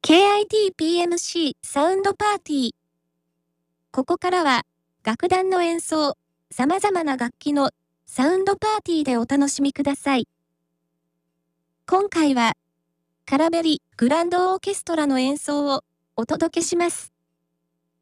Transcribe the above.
KITPMC サウンドパーティー。ここからは、楽団の演奏、様々な楽器のサウンドパーティーでお楽しみください。今回は、カラベリグランドオーケストラの演奏をお届けします。